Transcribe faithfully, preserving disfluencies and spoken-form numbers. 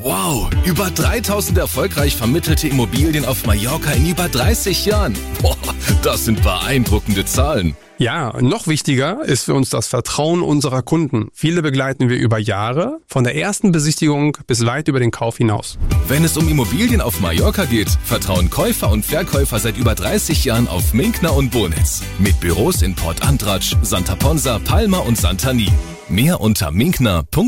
Wow, über dreitausend erfolgreich vermittelte Immobilien auf Mallorca in über dreißig Jahren. Boah, das sind beeindruckende Zahlen. Ja, noch wichtiger ist für uns das Vertrauen unserer Kunden. Viele begleiten wir über Jahre, von der ersten Besichtigung bis weit über den Kauf hinaus. Wenn es um Immobilien auf Mallorca geht, vertrauen Käufer und Verkäufer seit über dreißig Jahren auf Minkner und Bonitz. Mit Büros in Port Antratsch, Santa Ponsa, Palma und Santani. Mehr unter minkner punkt